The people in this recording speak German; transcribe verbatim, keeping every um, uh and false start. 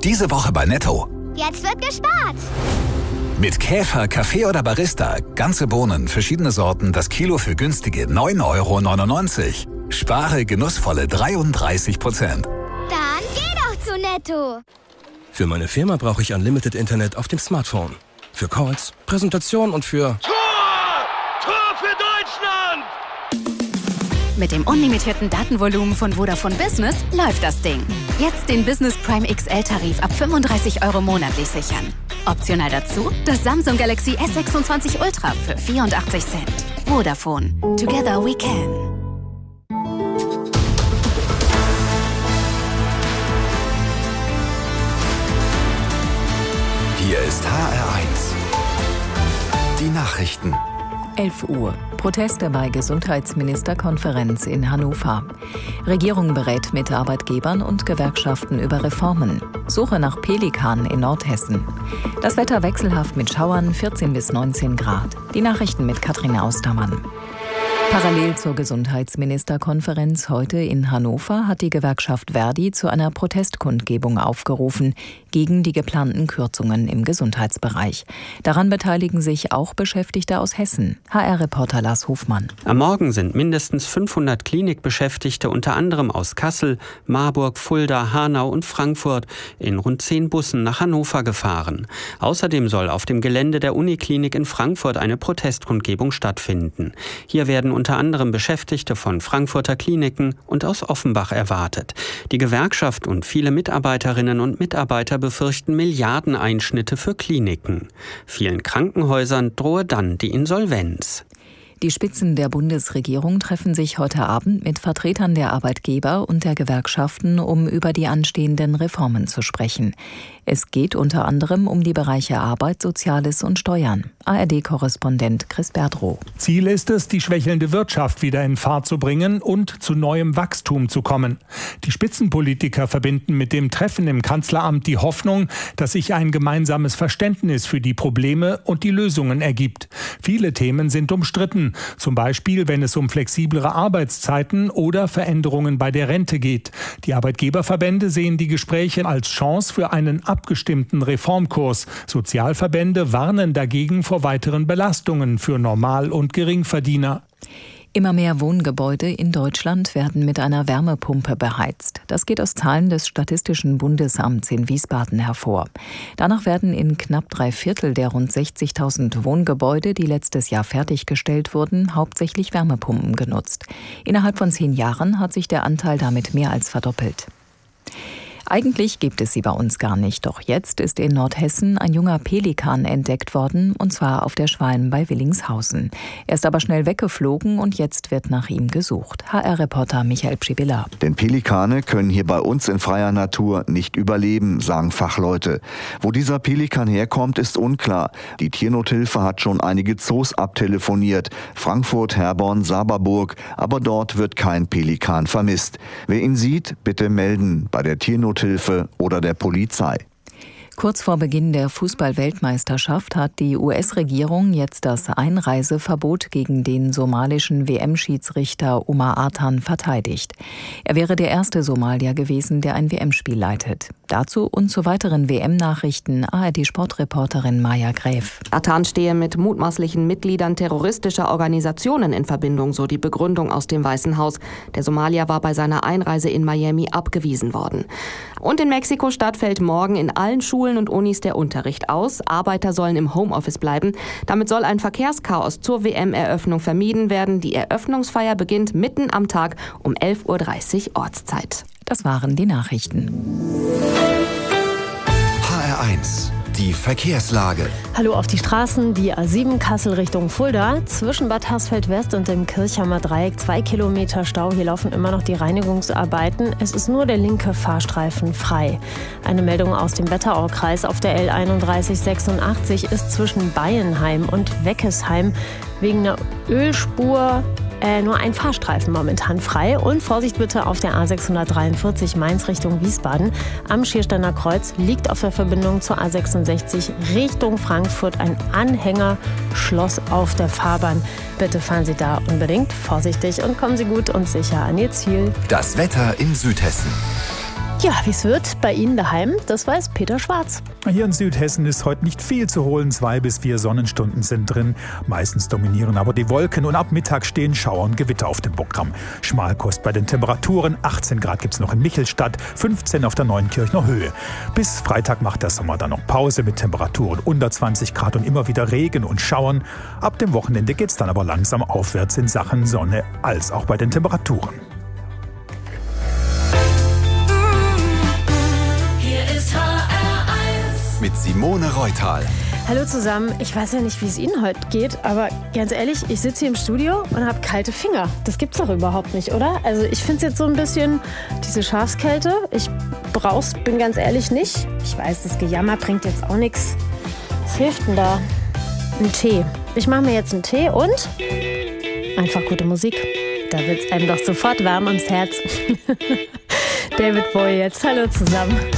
Diese Woche bei Netto. Jetzt wird gespart. Mit Käfer, Kaffee oder Barista. Ganze Bohnen, verschiedene Sorten, das Kilo für günstige neun Euro neunundneunzig. Spare genussvolle dreiunddreißig Prozent. Dann geh doch zu Netto. Für meine Firma brauche ich Unlimited Internet auf dem Smartphone. Für Calls, Präsentation und für... Tor! Tor für Deutschland! Mit dem unlimitierten Datenvolumen von Vodafone Business läuft das Ding. Jetzt den Business Prime X L-Tarif ab fünfunddreißig Euro monatlich sichern. Optional dazu das Samsung Galaxy S sechsundzwanzig Ultra für vierundachtzig Cent. Vodafone. Together we can. Hier ist H R eins. Die Nachrichten. elf Uhr. Proteste bei Gesundheitsministerkonferenz in Hannover. Regierung berät mit Arbeitgebern und Gewerkschaften über Reformen. Suche nach Pelikan in Nordhessen. Das Wetter wechselhaft mit Schauern, vierzehn bis neunzehn Grad. Die Nachrichten mit Katrin Austermann. Parallel zur Gesundheitsministerkonferenz heute in Hannover hat die Gewerkschaft Verdi zu einer Protestkundgebung aufgerufen gegen die geplanten Kürzungen im Gesundheitsbereich. Daran beteiligen sich auch Beschäftigte aus Hessen. H R-Reporter Lars Hofmann. Am Morgen sind mindestens fünfhundert Klinikbeschäftigte, unter anderem aus Kassel, Marburg, Fulda, Hanau und Frankfurt, in rund zehn Bussen nach Hannover gefahren. Außerdem soll auf dem Gelände der Uniklinik in Frankfurt eine Protestkundgebung stattfinden. Hier werden unter anderem Beschäftigte von Frankfurter Kliniken und aus Offenbach erwartet. Die Gewerkschaft und viele Mitarbeiterinnen und Mitarbeiter befürchten Milliardeneinschnitte für Kliniken. Vielen Krankenhäusern drohe dann die Insolvenz. Die Spitzen der Bundesregierung treffen sich heute Abend mit Vertretern der Arbeitgeber und der Gewerkschaften, um über die anstehenden Reformen zu sprechen. Es geht unter anderem um die Bereiche Arbeit, Soziales und Steuern. A R D-Korrespondent Chris Berdrow. Ziel ist es, die schwächelnde Wirtschaft wieder in Fahrt zu bringen und zu neuem Wachstum zu kommen. Die Spitzenpolitiker verbinden mit dem Treffen im Kanzleramt die Hoffnung, dass sich ein gemeinsames Verständnis für die Probleme und die Lösungen ergibt. Viele Themen sind umstritten, zum Beispiel wenn es um flexiblere Arbeitszeiten oder Veränderungen bei der Rente geht. Die Arbeitgeberverbände sehen die Gespräche als Chance für einen abgestimmten Reformkurs. Sozialverbände warnen dagegen vor weiteren Belastungen für Normal- und Geringverdiener. Immer mehr Wohngebäude in Deutschland werden mit einer Wärmepumpe beheizt. Das geht aus Zahlen des Statistischen Bundesamts in Wiesbaden hervor. Danach werden in knapp drei Viertel der rund sechzigtausend Wohngebäude, die letztes Jahr fertiggestellt wurden, hauptsächlich Wärmepumpen genutzt. Innerhalb von zehn Jahren hat sich der Anteil damit mehr als verdoppelt. Eigentlich gibt es sie bei uns gar nicht, doch jetzt ist in Nordhessen ein junger Pelikan entdeckt worden, und zwar auf der Schwalm bei Willingshausen. Er ist aber schnell weggeflogen und jetzt wird nach ihm gesucht. H R-Reporter Michael Pschibilla. Denn Pelikane können hier bei uns in freier Natur nicht überleben, sagen Fachleute. Wo dieser Pelikan herkommt, ist unklar. Die Tiernothilfe hat schon einige Zoos abtelefoniert. Frankfurt, Herborn, Saberburg. Aber dort wird kein Pelikan vermisst. Wer ihn sieht, bitte melden bei der Tiernothilfe oder der Polizei. Kurz vor Beginn der Fußball-Weltmeisterschaft hat die U S-Regierung jetzt das Einreiseverbot gegen den somalischen W M-Schiedsrichter Omar Artan verteidigt. Er wäre der erste Somalier gewesen, der ein W M-Spiel leitet. Dazu und zu weiteren W M-Nachrichten A R D-Sportreporterin Maja Gräf. Artan stehe mit mutmaßlichen Mitgliedern terroristischer Organisationen in Verbindung, so die Begründung aus dem Weißen Haus. Der Somalier war bei seiner Einreise in Miami abgewiesen worden. Und in Mexiko-Stadt fällt morgen in allen Schulen und Unis der Unterricht aus. Arbeiter sollen im Homeoffice bleiben. Damit soll ein Verkehrschaos zur W M-Eröffnung vermieden werden. Die Eröffnungsfeier beginnt mitten am Tag um elf Uhr dreißig Ortszeit. Das waren die Nachrichten. H R eins. Die Verkehrslage. Hallo auf die Straßen, die A sieben Kassel Richtung Fulda. Zwischen Bad Hersfeld West und dem Kirchhammer Dreieck zwei Kilometer Stau. Hier laufen immer noch die Reinigungsarbeiten. Es ist nur der linke Fahrstreifen frei. Eine Meldung aus dem Wetteraukreis auf der L einunddreißig sechsundachtzig ist zwischen Baienheim und Weckesheim wegen einer Ölspur Äh, nur ein Fahrstreifen momentan frei. Und Vorsicht bitte auf der A sechshundertdreiundvierzig Mainz Richtung Wiesbaden. Am Schiersteiner Kreuz liegt auf der Verbindung zur A sechsundsechzig Richtung Frankfurt ein Anhängerschloss auf der Fahrbahn. Bitte fahren Sie da unbedingt vorsichtig und kommen Sie gut und sicher an Ihr Ziel. Das Wetter in Südhessen. Ja, wie es wird bei Ihnen daheim, das weiß Peter Schwarz. Hier in Südhessen ist heute nicht viel zu holen. Zwei bis vier Sonnenstunden sind drin. Meistens dominieren aber die Wolken und ab Mittag stehen Schauer und Gewitter auf dem Programm. Schmalkost bei den Temperaturen. achtzehn Grad gibt es noch in Michelstadt, fünfzehn auf der Neuenkirchner Höhe. Bis Freitag macht der Sommer dann noch Pause mit Temperaturen unter zwanzig Grad und immer wieder Regen und Schauern. Ab dem Wochenende geht es dann aber langsam aufwärts in Sachen Sonne, als auch bei den Temperaturen. Mit Simone Reutal. Hallo zusammen, ich weiß ja nicht, wie es Ihnen heute geht, aber ganz ehrlich, ich sitze hier im Studio und habe kalte Finger. Das gibt's doch überhaupt nicht, oder? Also ich finde es jetzt so ein bisschen, diese Schafskälte, ich brauch's, bin ganz ehrlich, nicht. Ich weiß, das Gejammer bringt jetzt auch nichts. Was hilft denn da? Ein Tee. Ich mache mir jetzt einen Tee und einfach gute Musik. Da wird's einem doch sofort warm ums Herz. David Bowie jetzt, hallo zusammen.